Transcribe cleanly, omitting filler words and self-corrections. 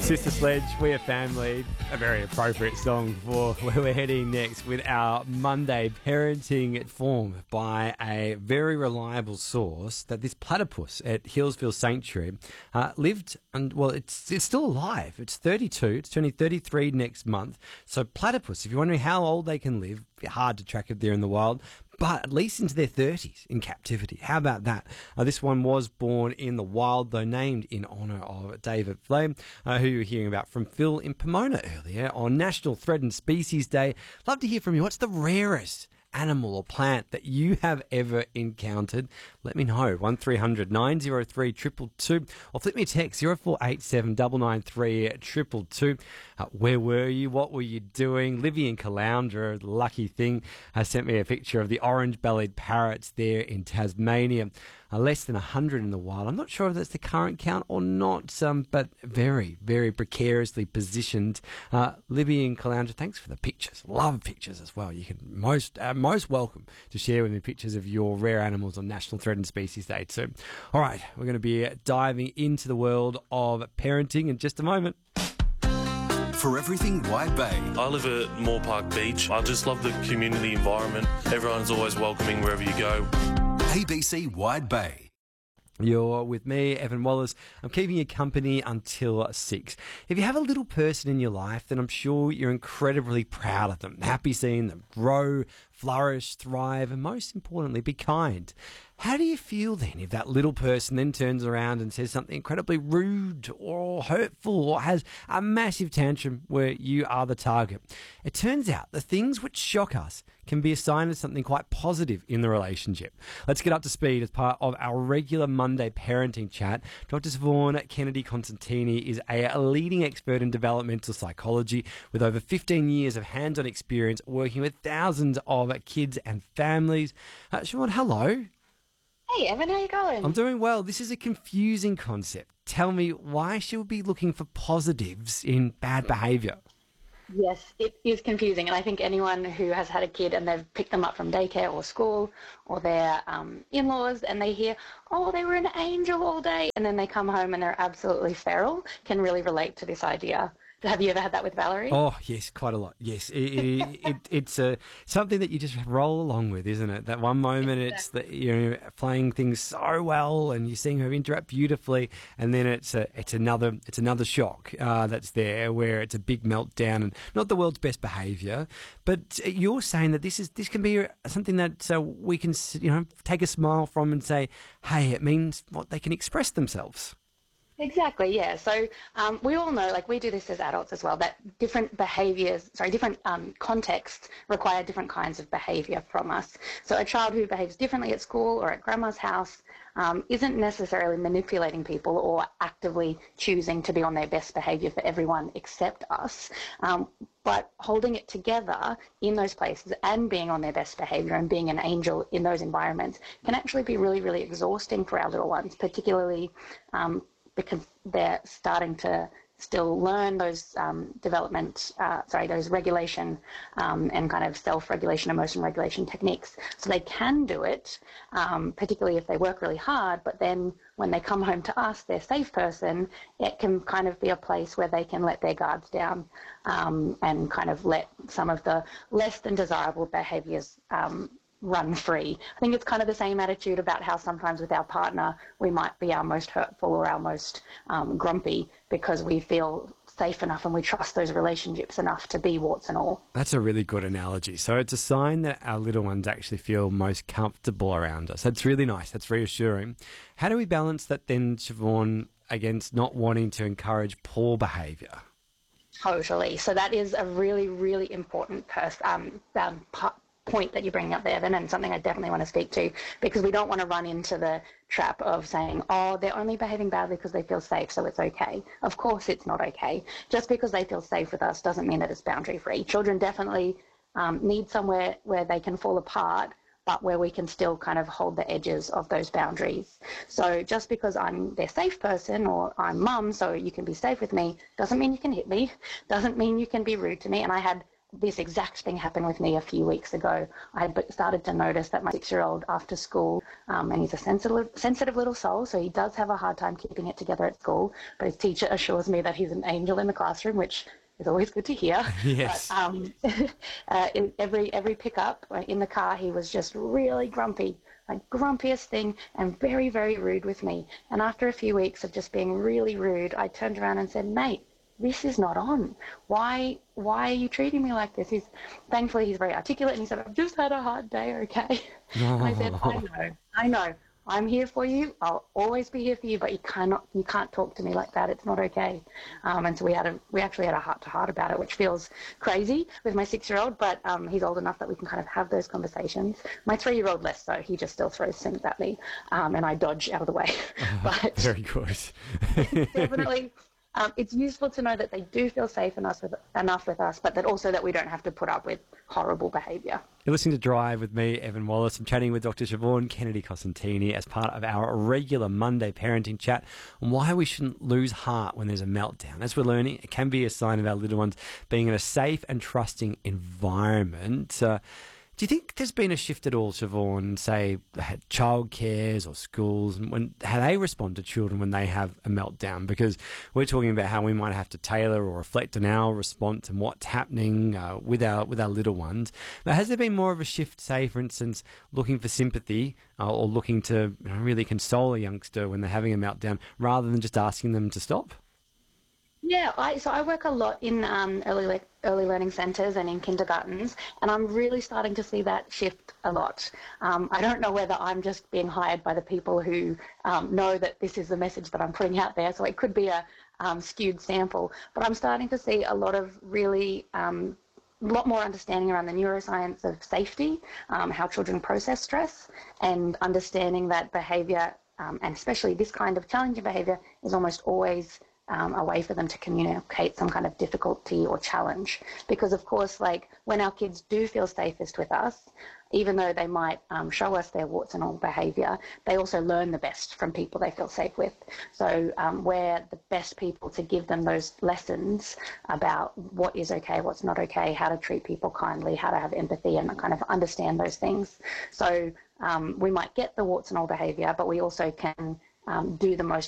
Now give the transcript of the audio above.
Sister Sledge, We Are Family, a very appropriate song for where we're heading next with our Monday parenting informed by a very reliable source that this platypus at Hillsville Sanctuary lived, and well, it's still alive. It's 32, it's turning 33 next month. So platypus, if you're wondering how old they can live, hard to track if they're in the wild, but at least into their 30s in captivity. How about that? This one was born in the wild, though named in honour of David Flame, who you were hearing about from Phil in Pomona earlier on National Threatened Species Day. Love to hear from you. What's the rarest animal or plant that you have ever encountered? Let me know. 1300 903 222 or flip me a text 0487 993 222. Where were you? What were you doing? Livy in Caloundra, lucky thing, has sent me a picture of the orange-bellied parrots there in Tasmania. Less than 100 in the wild. I'm not sure if that's the current count or not, but very, very precariously positioned. Libby in Caloundra, thanks for the pictures. Love pictures as well. You can most welcome to share with me pictures of your rare animals on National Threatened Species Day too. All right, we're going to be diving into the world of parenting in just a moment. For everything Wide Bay. I live at Moore Park Beach. I just love the community environment. Everyone's always welcoming wherever you go. ABC Wide Bay. You're with me, Evan Wallace. I'm keeping you company until 6. If you have a little person in your life, then I'm sure you're incredibly proud of them. Happy seeing them grow, flourish, thrive, and most importantly, be kind. How do you feel then if that little person then turns around and says something incredibly rude or hurtful or has a massive tantrum where you are the target? It turns out the things which shock us can be a sign of something quite positive in the relationship. Let's get up to speed as part of our regular Monday parenting chat. Dr. Siobhan Kennedy Constantini is a leading expert in developmental psychology with over 15 years of hands-on experience working with thousands of kids and families. Siobhan, hello. Hey, Evan, how you going? I'm doing well. This is a confusing concept. Tell me, why should we be looking for positives in bad behaviour? Yes, it is confusing, and I think anyone who has had a kid and they've picked them up from daycare or school or their in-laws and they hear, oh, they were an angel all day, and then they come home and they're absolutely feral, can really relate to this idea. Have you ever had that with Valerie? Oh, yes, quite a lot. Yes, it's something that you just roll along with, isn't it? That one moment it's that you're playing things so well and you're seeing her interact beautifully, and then it's another shock that's there where it's a big meltdown and not the world's best behaviour. But you're saying that this can be something that we can take a smile from and say, hey, it means what they can express themselves. Exactly, yeah. So we all know, like we do this as adults as well, that different contexts require different kinds of behaviour from us. So a child who behaves differently at school or at grandma's house isn't necessarily manipulating people or actively choosing to be on their best behaviour for everyone except us. But holding it together in those places and being on their best behaviour and being an angel in those environments can actually be really, really exhausting for our little ones, particularly because they're starting to still learn those those regulation and kind of self-regulation, emotion regulation techniques. So they can do it, particularly if they work really hard, but then when they come home to us, their safe person, it can kind of be a place where they can let their guards down and kind of let some of the less than desirable behaviours run free. I think it's kind of the same attitude about how sometimes with our partner we might be our most hurtful or our most grumpy because we feel safe enough and we trust those relationships enough to be warts and all. That's a really good analogy. So it's a sign that our little ones actually feel most comfortable around us. That's really nice. That's reassuring. How do we balance that then, Siobhan, against not wanting to encourage poor behaviour? Totally. So that is a really, really important point that you're bringing up there, Evan, and something I definitely want to speak to, because we don't want to run into the trap of saying, oh, they're only behaving badly because they feel safe, so it's okay. Of course it's not okay. Just because they feel safe with us doesn't mean that it's boundary-free. Children definitely need somewhere where they can fall apart, but where we can still kind of hold the edges of those boundaries. So just because I'm their safe person or I'm mum, so you can be safe with me, doesn't mean you can hit me, doesn't mean you can be rude to me. And I had this exact thing happened with me a few weeks ago. I had started to notice that my 6-year-old after school, and he's a sensitive little soul, so he does have a hard time keeping it together at school, but his teacher assures me that he's an angel in the classroom, which is always good to hear. Yes. But, in every pickup in the car, he was just really grumpy, like grumpiest thing, and very, very rude with me. And after a few weeks of just being really rude, I turned around and said, "Mate, this is not on. Why are you treating me like this?" Thankfully he's very articulate, and he said, "I've just had a hard day, okay?" And I said, I know. I'm here for you. I'll always be here for you, but you can't talk to me like that. It's not okay. And so we actually had a heart-to-heart about it, which feels crazy with my 6-year-old, but he's old enough that we can kind of have those conversations. My 3-year-old less so. He just still throws things at me, and I dodge out of the way. But very good. definitely. It's useful to know that they do feel safe enough with us, but that also that we don't have to put up with horrible behaviour. You're listening to Drive with me, Evan Wallace. I'm chatting with Dr. Siobhan Kennedy Cosentini as part of our regular Monday parenting chat on why we shouldn't lose heart when there's a meltdown. As we're learning, it can be a sign of our little ones being in a safe and trusting environment. Do you think there's been a shift at all, Siobhan, say, childcares or schools, and how they respond to children when they have a meltdown? Because we're talking about how we might have to tailor or reflect on our response and what's happening with our little ones. But has there been more of a shift, say, for instance, looking for sympathy or looking to really console a youngster when they're having a meltdown rather than just asking them to stop? Yeah, I work a lot in early learning centres and in kindergartens, and I'm really starting to see that shift a lot. I don't know whether I'm just being hired by the people who know that this is the message that I'm putting out there, so it could be a skewed sample, but I'm starting to see a lot of really lot more understanding around the neuroscience of safety, how children process stress, and understanding that behaviour, and especially this kind of challenging behaviour, is almost always a way for them to communicate some kind of difficulty or challenge. Because, of course, like when our kids do feel safest with us, even though they might show us their warts and all behaviour, they also learn the best from people they feel safe with. So we're the best people to give them those lessons about what is okay, what's not okay, how to treat people kindly, how to have empathy and kind of understand those things. So we might get the warts and all behaviour, but we also can do the most